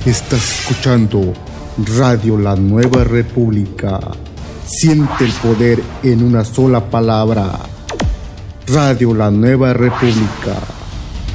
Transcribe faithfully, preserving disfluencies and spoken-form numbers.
Estás escuchando Radio La Nueva República. Siente el poder en una sola palabra. Radio La Nueva República.